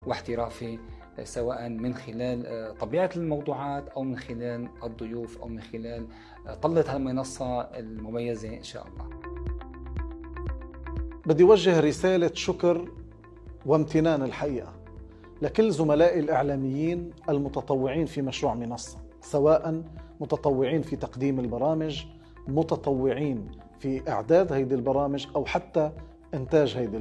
واحترافي، سواء من خلال طبيعة الموضوعات أو من خلال الضيوف أو من خلال طلة المنصة المميزة إن شاء الله. بدي وجه رسالة شكر وامتنان الحقيقة لكل زملائي الإعلاميين المتطوعين في مشروع منصة، سواء متطوعين في تقديم البرامج، متطوعين في إعداد هيدي البرامج، أو حتى إنتاج هيدي البرامج.